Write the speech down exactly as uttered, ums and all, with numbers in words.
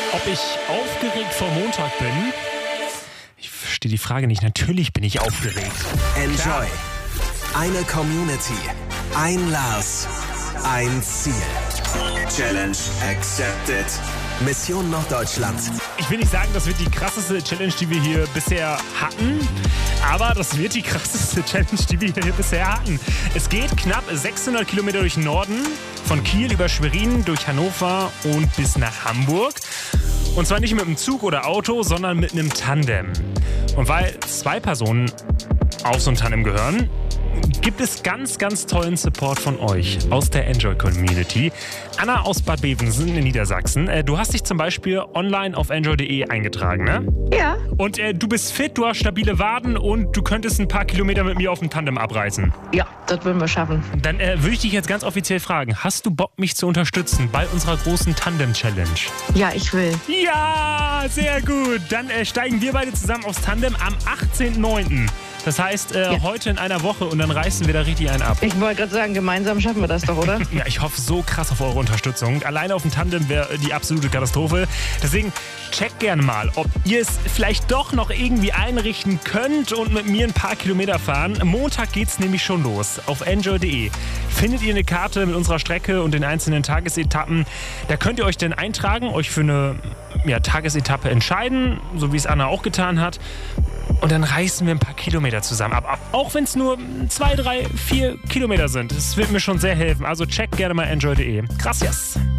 Ob ich aufgeregt vor Montag bin? Ich verstehe die Frage nicht. Natürlich bin ich aufgeregt. Enjoy. Klar. Eine Community. Ein Lars. Ein Ziel. Challenge accepted. Mission Norddeutschland. Ich will nicht sagen, das wird die krasseste Challenge, die wir hier bisher hatten. Aber das wird die krasseste Challenge, die wir hier bisher hatten. Es geht knapp sechshundert Kilometer durch den Norden. Von Kiel über Schwerin, durch Hannover und bis nach Hamburg. Und zwar nicht mit einem Zug oder Auto, sondern mit einem Tandem. Und weil zwei Personen auf so ein Tandem gehören, gibt es ganz, ganz tollen Support von euch aus der Enjoy-Community. Anna aus Bad Bevensen in Niedersachsen. Äh, du hast dich zum Beispiel online auf enjoy punkt de eingetragen, ne? Ja. Und äh, du bist fit, du hast stabile Waden und du könntest ein paar Kilometer mit mir auf dem Tandem abreißen. Ja, das würden wir schaffen. Dann äh, würde ich dich jetzt ganz offiziell fragen, hast du Bock, mich zu unterstützen bei unserer großen Tandem-Challenge? Ja, ich will. Ja, sehr gut. Dann äh, steigen wir beide zusammen aufs Tandem am achtzehnten neunten Das heißt, äh, Ja. heute in einer Woche und dann reißen wir da richtig einen ab. Ich wollte gerade sagen, gemeinsam schaffen wir das doch, oder? Ja, ich hoffe so krass auf eure Unterstützung. Alleine auf dem Tandem wäre die absolute Katastrophe. Deswegen checkt gerne mal, ob ihr es vielleicht doch noch irgendwie einrichten könnt und mit mir ein paar Kilometer fahren. Montag geht's nämlich schon los. Auf enjoy punkt de findet ihr eine Karte mit unserer Strecke und den einzelnen Tagesetappen. Da könnt ihr euch dann eintragen, euch für eine ja, Tagesetappe entscheiden, so wie es Anna auch getan hat. Und dann reißen wir ein paar Kilometer zusammen ab. Auch wenn es nur zwei, drei, vier Kilometer sind. Das wird mir schon sehr helfen. Also checkt gerne mal enjoy punkt de. Gracias.